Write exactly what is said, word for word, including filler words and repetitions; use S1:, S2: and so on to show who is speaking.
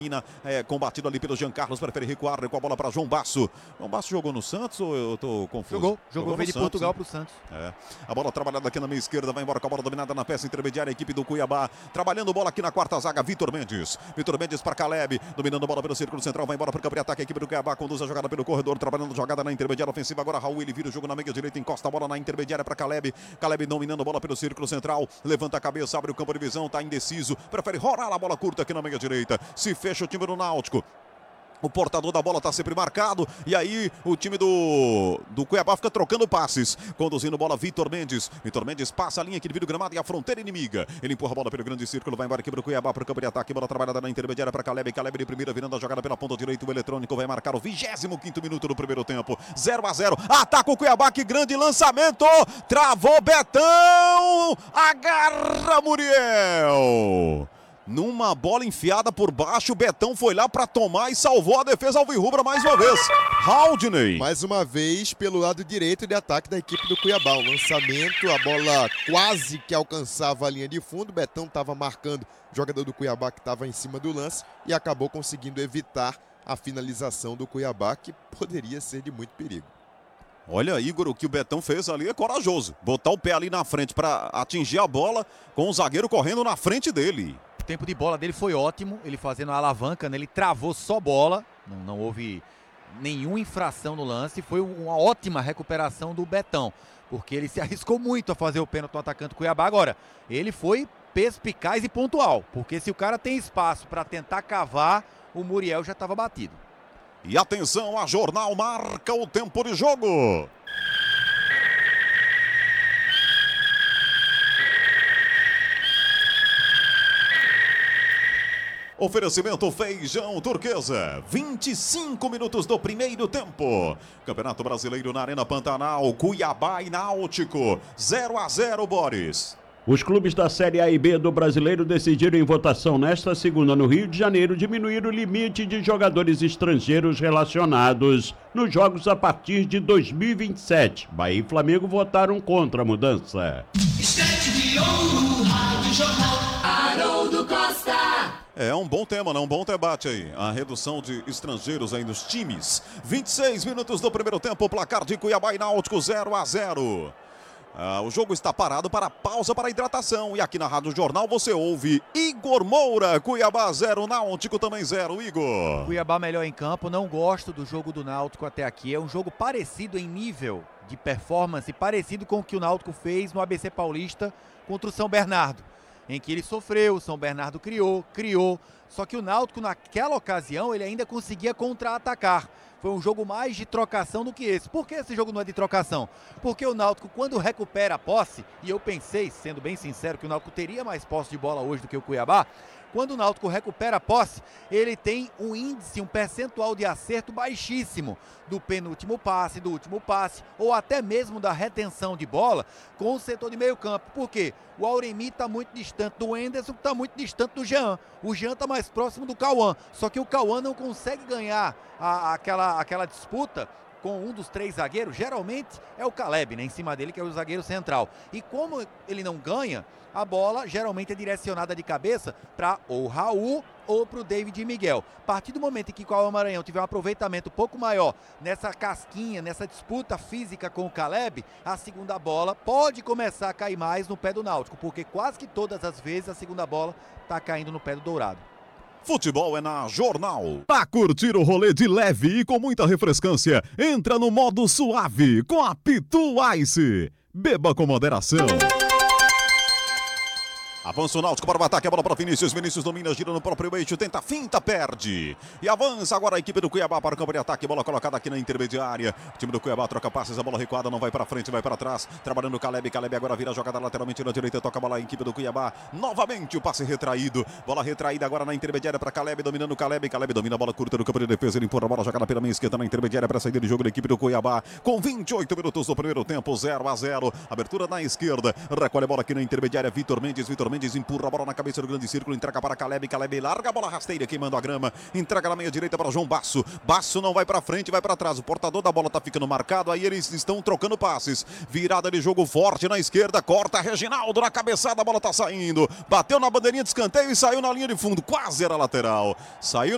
S1: É, combatido ali pelo Jean Carlos, prefere recuar com a bola para João Basso. João Basso jogou no Santos ou eu tô confuso?
S2: Jogou, jogou, jogou veio de Santos, Portugal hein? Pro Santos.
S1: É. A bola trabalhada aqui na meia esquerda, vai embora com a bola dominada na peça intermediária, a equipe do Cuiabá. Trabalhando bola aqui na quarta zaga, Vitor Mendes. Vitor Mendes para Caleb, dominando a bola pelo círculo central, vai embora para o campo de ataque, a equipe do Cuiabá conduz a jogada pelo corredor, trabalhando jogada na intermediária ofensiva. Agora Raul, ele vira o jogo na meia direita, encosta a bola na intermediária para Caleb. Caleb dominando a bola pelo círculo central, levanta a cabeça, abre o campo de visão, tá indeciso, prefere rolar a bola curta aqui na meia direita. Se fecha o time do Náutico. O portador da bola está sempre marcado. E aí o time do, do Cuiabá fica trocando passes. Conduzindo bola Vitor Mendes. Vitor Mendes passa a linha que divide o gramado e a fronteira inimiga. Ele empurra a bola pelo grande círculo. Vai embora aqui para o Cuiabá para o campo de ataque. Bola trabalhada na intermediária para Caleb. Caleb de primeira virando a jogada pela ponta direita. O eletrônico vai marcar o vigésimo quinto minuto do primeiro tempo. zero a zero. Ataca o Cuiabá. Que grande lançamento. Travou Betão. Agarra Muriel. Numa bola enfiada por baixo, o Betão foi lá para tomar e salvou a defesa alvirrubra mais uma vez. Haldney.
S3: Mais uma vez pelo lado direito de ataque da equipe do Cuiabá. O lançamento, a bola quase que alcançava a linha de fundo. O Betão estava marcando o jogador do Cuiabá que estava em cima do lance e acabou conseguindo evitar a finalização do Cuiabá, que poderia ser de muito perigo.
S1: Olha, Igor, o que o Betão fez ali é corajoso. Botar o pé ali na frente para atingir a bola com o zagueiro correndo na frente dele.
S2: O tempo de bola dele foi ótimo, ele fazendo a alavanca, né? Ele travou só bola, não, não houve nenhuma infração no lance, foi uma ótima recuperação do Betão, porque ele se arriscou muito a fazer o pênalti no atacante Cuiabá. Agora, ele foi perspicaz e pontual, porque se o cara tem espaço para tentar cavar, o Muriel já estava batido.
S1: E atenção, a Jornal marca o tempo de jogo. Oferecimento Feijão Turquesa, vinte e cinco minutos do primeiro tempo. Campeonato Brasileiro na Arena Pantanal, Cuiabá e Náutico, zero a zero, Boris.
S4: Os clubes da Série A e B do Brasileiro decidiram em votação nesta segunda no Rio de Janeiro diminuir o limite de jogadores estrangeiros relacionados nos jogos a partir de dois mil e vinte e sete. Bahia e Flamengo votaram contra a mudança.
S5: Estante de ouro, Rádio Jornal, Haroldo Costa.
S1: É um bom tema, né? Um bom debate aí. A redução de estrangeiros aí nos times. vinte e seis minutos do primeiro tempo, placar de Cuiabá e Náutico zero a zero. Ah, o jogo está parado para pausa para hidratação. E aqui na Rádio Jornal você ouve Igor Moura. Cuiabá zero, Náutico também zero. Igor.
S2: Cuiabá melhor em campo. Não gosto do jogo do Náutico até aqui. É um jogo parecido em nível de performance, parecido com o que o Náutico fez no A B C Paulista contra o São Bernardo, em que ele sofreu, o São Bernardo criou, criou. Só que o Náutico naquela ocasião ele ainda conseguia contra-atacar. Foi um jogo mais de trocação do que esse. Por que esse jogo não é de trocação? Porque o Náutico, quando recupera a posse, e eu pensei, sendo bem sincero, que o Náutico teria mais posse de bola hoje do que o Cuiabá, quando o Náutico recupera a posse, ele tem um índice, um percentual de acerto baixíssimo do penúltimo passe, do último passe, ou até mesmo da retenção de bola com o setor de meio campo. Por quê? O Auremi está muito distante do Enderson, está muito distante do Jean. O Jean está mais próximo do Cauã, só que o Cauã não consegue ganhar a, aquela, aquela disputa com um dos três zagueiros. Geralmente é o Caleb, né, em cima dele, que é o zagueiro central. E como ele não ganha, a bola geralmente é direcionada de cabeça para ou Raul ou para o David Miguel. A partir do momento em que o Cauã Maranhão tiver um aproveitamento um pouco maior nessa casquinha, nessa disputa física com o Caleb, a segunda bola pode começar a cair mais no pé do Náutico, porque quase que todas as vezes a segunda bola está caindo no pé do Dourado.
S1: Futebol é na Jornal. Pra curtir o rolê de leve e com muita refrescância, entra no modo suave com a Pitu Ice. Beba com moderação. Avança o Náutico para o ataque, a bola para Vinícius, Vinícius domina, gira no próprio eixo, tenta, finta, perde. E avança agora a equipe do Cuiabá para o campo de ataque, bola colocada aqui na intermediária. O time do Cuiabá troca passes, a bola recuada, não vai para frente, vai para trás. Trabalhando o Caleb, Caleb agora vira a jogada lateralmente na direita, toca a bola a equipe do Cuiabá. Novamente o passe retraído, bola retraída agora na intermediária para Caleb, dominando o Caleb. Caleb domina a bola curta no campo de defesa, ele empurra a bola jogada pela meia esquerda na intermediária para a saída de jogo da equipe do Cuiabá. Com vinte e oito minutos do primeiro tempo, zero a zero. Abertura na esquerda, recolhe a bola aqui na intermediária, Vitor Mendes, Vitor Mendes empurra a bola na cabeça do grande círculo, entrega para Caleb, Caleb larga a bola rasteira, queimando a grama, entrega na meia direita para João Basso, Basso não vai para frente, vai para trás, o portador da bola tá ficando marcado, aí eles estão trocando passes, virada de jogo forte na esquerda, corta Reginaldo na cabeçada, a bola tá saindo, bateu na bandeirinha de escanteio e saiu na linha de fundo, quase era lateral, saiu